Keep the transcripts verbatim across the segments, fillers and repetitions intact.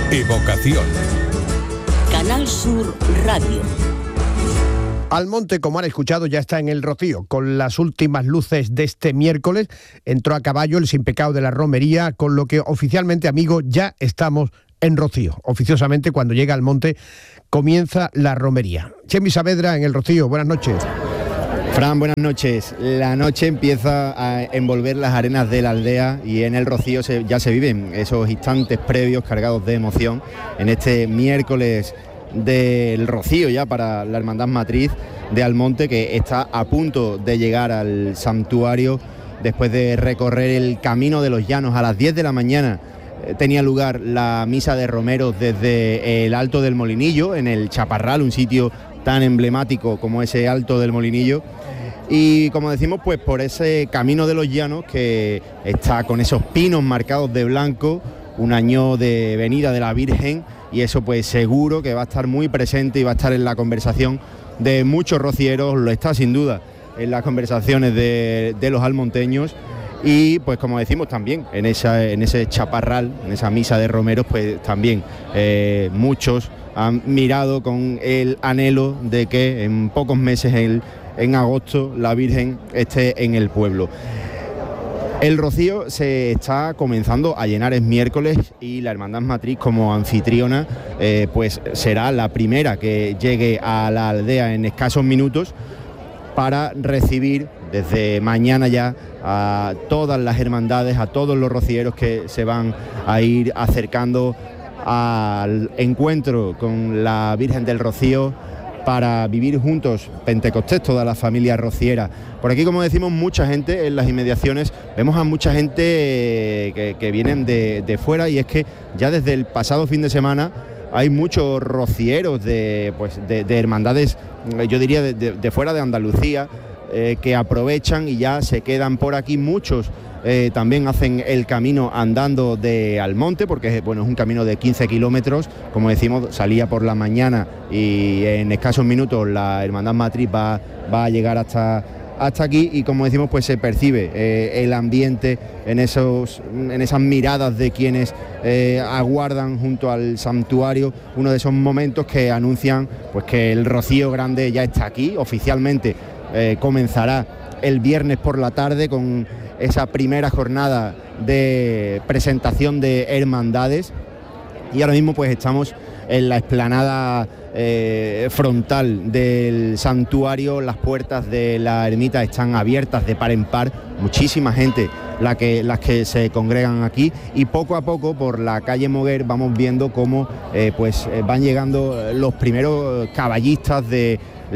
Evocación. Canal Sur Radio. Almonte, como han escuchado, ya está en el Rocío. Con las últimas luces de este miércoles entró a caballo el Sin Pecado de la romería, con lo que oficialmente, amigos, ya estamos en Rocío. Oficiosamente, cuando llega Almonte, comienza la romería. Chemi Saavedra en el Rocío, buenas noches. Fran, buenas noches. La noche empieza a envolver las arenas de la aldea y en el Rocío se, ya se viven esos instantes previos cargados de emoción en este miércoles del Rocío ya para la Hermandad Matriz de Almonte, que está a punto de llegar al santuario después de recorrer el Camino de los Llanos. A las diez de la mañana eh, tenía lugar la misa de romeros desde el Alto del Molinillo, en el Chaparral, un sitio tan emblemático como ese Alto del Molinillo. Y como decimos, pues por ese Camino de los Llanos que está con esos pinos marcados de blanco, un año de venida de la Virgen, y eso pues seguro que va a estar muy presente y va a estar en la conversación de muchos rocieros, lo está sin duda en las conversaciones de, de los almonteños. Y pues como decimos también en, esa, en ese chaparral, en esa misa de romeros, pues también eh, muchos han mirado con el anhelo de que en pocos meses, en, en agosto, la Virgen esté en el pueblo. El Rocío se está comenzando a llenar, es miércoles, y la Hermandad Matriz, como anfitriona, eh, pues será la primera que llegue a la aldea en escasos minutos para recibir desde mañana ya a todas las hermandades, a todos los rocieros que se van a ir acercando al encuentro con la Virgen del Rocío para vivir juntos Pentecostés, toda la familia rociera. Por aquí, como decimos, mucha gente en las inmediaciones, vemos a mucha gente que, que vienen de, de fuera, y es que ya desde el pasado fin de semana hay muchos rocieros de, pues, de, de hermandades, yo diría de, de, de fuera de Andalucía, eh, que aprovechan y ya se quedan por aquí. Muchos Eh, también hacen el camino andando de Almonte, porque bueno, es un camino de quince kilómetros, como decimos, salía por la mañana y en escasos minutos la Hermandad Matriz va, va a llegar hasta, hasta aquí, y como decimos, pues se percibe eh, el ambiente en, esos, en esas miradas de quienes eh, aguardan junto al santuario, uno de esos momentos que anuncian pues que el Rocío Grande ya está aquí. Oficialmente eh, comenzará el viernes por la tarde con esa primera jornada de presentación de hermandades, y ahora mismo pues estamos en la explanada eh, frontal del santuario. Las puertas de la ermita están abiertas de par en par, muchísima gente la que, las que se congregan aquí, y poco a poco por la calle Moguer vamos viendo cómo eh, pues van llegando los primeros caballistas de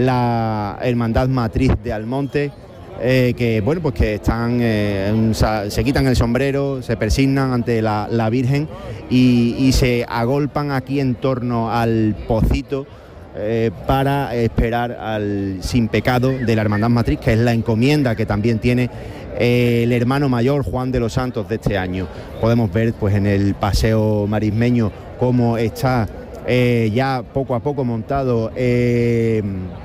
la Hermandad Matriz de Almonte. Eh, que bueno, pues que están eh, un, se quitan el sombrero, se persignan ante la, la Virgen y, y se agolpan aquí en torno al pocito eh, para esperar al Sin Pecado de la Hermandad Matriz, que es la encomienda que también tiene eh, el hermano mayor Juan de los Santos de este año. Podemos ver pues en el paseo marismeño cómo está eh, ya poco a poco montado eh,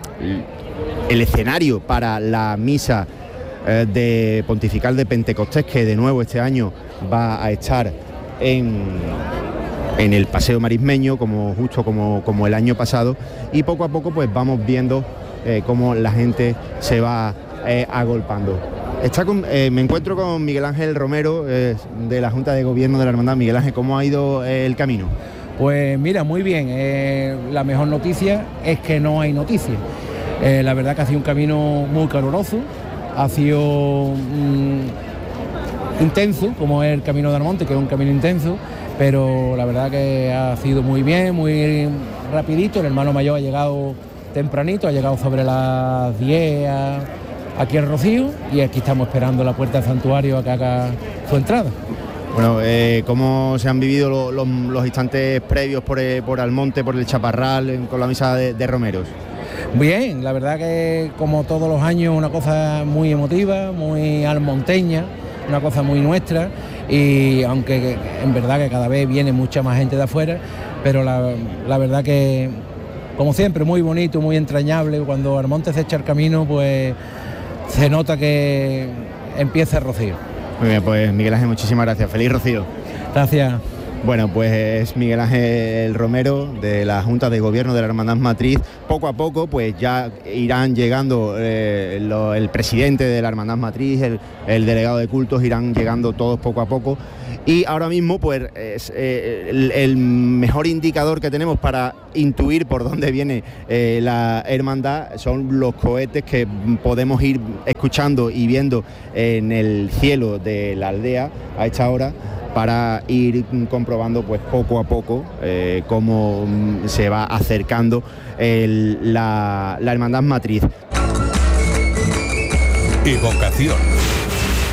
el escenario para la misa eh, de pontifical de Pentecostés, que de nuevo este año va a estar en, en el paseo marismeño, como justo como, como el año pasado, y poco a poco pues vamos viendo eh, cómo la gente se va eh, agolpando. Está con, eh, me encuentro con Miguel Ángel Romero, eh, de la Junta de Gobierno de la Hermandad. Miguel Ángel, ¿cómo ha ido eh, el camino? Pues mira, muy bien. Eh, la mejor noticia es que no hay noticias. Eh, la verdad que ha sido un camino muy caluroso, ha sido mmm, intenso, como es el camino de Almonte, que es un camino intenso, pero la verdad que ha sido muy bien, muy rapidito. El hermano mayor ha llegado tempranito, ha llegado sobre las diez a, aquí al Rocío, y aquí estamos esperando la puerta del santuario a que haga su entrada. Bueno, eh, ¿cómo se han vivido lo, lo, los instantes previos por, eh, por Almonte, por el Chaparral, en, con la misa de, de romeros? Bien, la verdad que como todos los años una cosa muy emotiva, muy almonteña, una cosa muy nuestra, y aunque en verdad que cada vez viene mucha más gente de afuera, pero la, la verdad que, como siempre, muy bonito, muy entrañable. Cuando Almonte se echa el camino, pues se nota que empieza el Rocío. Muy bien, pues Miguel Ángel, muchísimas gracias. Feliz Rocío. Gracias. Bueno, pues es Miguel Ángel Romero de la Junta de Gobierno de la Hermandad Matriz. Poco a poco pues ya irán llegando eh, lo, el presidente de la Hermandad Matriz, el, el delegado de cultos, irán llegando todos poco a poco. Y ahora mismo pues es eh, el, el mejor indicador que tenemos para intuir por dónde viene eh, la hermandad son los cohetes que podemos ir escuchando y viendo en el cielo de la aldea a esta hora, para ir comprobando pues poco a poco eh, cómo se va acercando el, la, la Hermandad Matriz. Evocación.